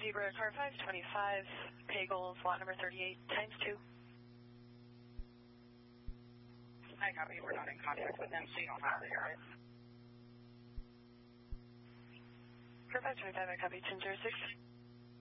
Zebra car 525, Pagels, lot number 38, times 2. I copy. We're not in contact with them, so you don't have to hear it. Car 525, I copy 1006.